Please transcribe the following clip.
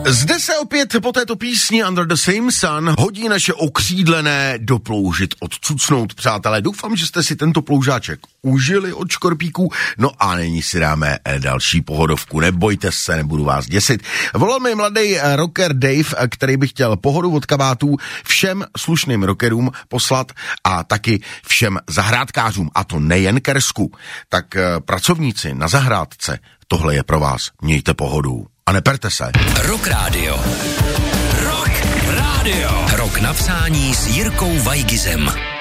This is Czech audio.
Zde se opět po této písni Under the Same Sun hodí naše okřídlené doploužit, odcucnout, přátelé. Doufám, že jste si tento ploužáček užili od Škorpíků, no a nyní si dáme další pohodovku. Nebojte se, nebudu vás děsit. Volal mi mladý rocker Dave, který by chtěl pohodu od kabátů všem slušným rockerům poslat a taky všem zahrádkářům, a to nejen Kersku. Tak pracovníci na zahrádce, tohle je pro vás. Mějte pohodu. A neperte se. Rock Radio. Rock Radio. Rock na přání s Jirkou Vajgizem.